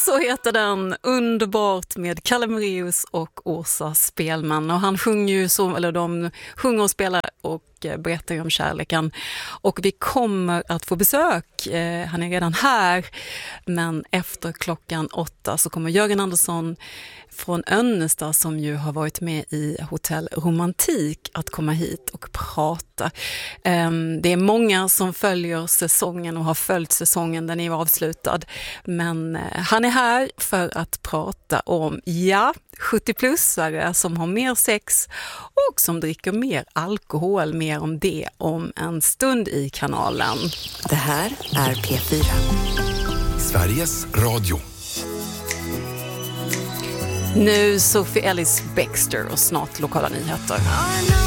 Så heter den, Underbart med Kalle Moraeus och Åsa Spelman. Och han sjunger ju så, eller de sjunger och spelar och berättar om kärleken. Och vi kommer att få besök. Han är redan här, men efter 8:00 så kommer Jörgen Andersson från Önnestad, som ju har varit med i Hotell Romantik, att komma hit och prata. Det är många som följer säsongen och har följt säsongen, den är avslutad. Men han är här för att prata om 70-plussare som har mer sex och som dricker mer alkohol. Mer om det om en stund i kanalen. Det här är P4. Sveriges Radio. Nu Sophie Ellis-Bextor och snart lokala nyheter.